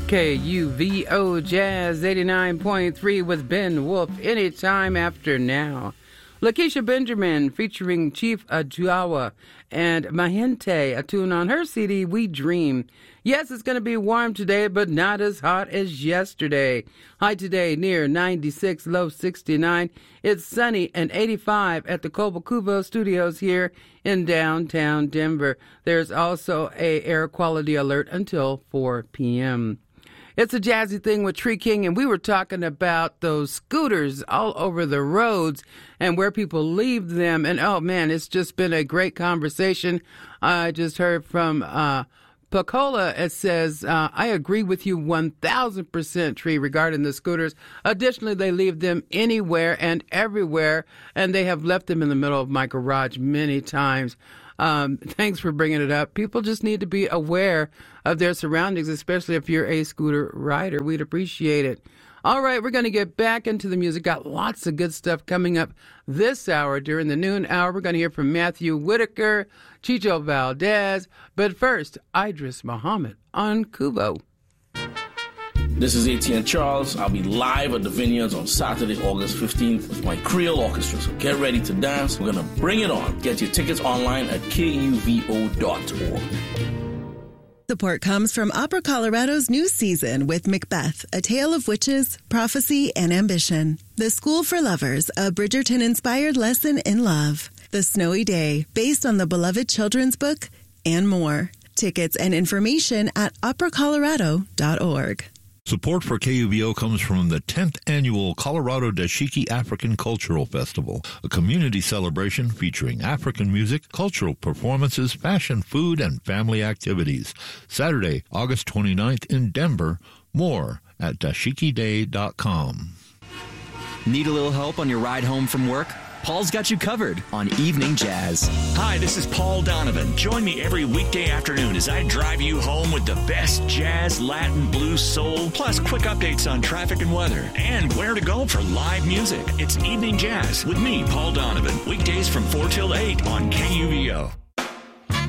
KUVO Jazz 89.3 with Ben Wolf anytime after now. Lakeisha Benjamin featuring Chief Ajuawa and Mahente, a tune on her CD, We Dream. Yes, it's going to be warm today, but not as hot as yesterday. High today near 96, low 69. It's sunny and 85 at the Cobo Studios here in downtown Denver. There's also a air quality alert until 4 p.m. It's a jazzy thing with Tree King, and we were talking about those scooters all over the roads and where people leave them. And, oh, man, it's just been a great conversation. I just heard from Pacola. It says, I agree with you 1,000%, Tree, regarding the scooters. Additionally, they leave them anywhere and everywhere, and they have left them in the middle of my garage many times. Thanks for bringing it up. People just need to be aware of their surroundings, especially if you're a scooter rider. We'd appreciate it. All right, we're going to get back into the music. Got lots of good stuff coming up this hour. During the noon hour, we're going to hear from Matthew Whitaker, Chicho Valdez. But first, Idris Muhammad on Kubo. This is ATN Charles. I'll be live at the Vineyards on Saturday, August 15th with my Creole Orchestra. So get ready to dance. We're going to bring it on. Get your tickets online at kuvo.org. Support comes from Opera Colorado's new season with Macbeth, A Tale of Witches, Prophecy, and Ambition. The School for Lovers, a Bridgerton-inspired lesson in love. The Snowy Day, based on the beloved children's book, and more. Tickets and information at operacolorado.org. Support for KUVO comes from the 10th Annual Colorado Dashiki African Cultural Festival, a community celebration featuring African music, cultural performances, fashion, food, and family activities. Saturday, August 29th in Denver. More at dashikiday.com. Need a little help on your ride home from work? Paul's got you covered on Evening Jazz. Hi, this is Paul Donovan. Join me every weekday afternoon as I drive you home with the best jazz, Latin, blues, soul, plus quick updates on traffic and weather, and where to go for live music. It's Evening Jazz with me, Paul Donovan, weekdays from 4 till 8 on KUVO.